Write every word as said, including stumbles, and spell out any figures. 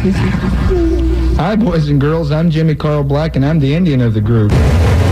Hi, boys and girls. I'm Jimmy Carl Black, and I'm the Indian of the group.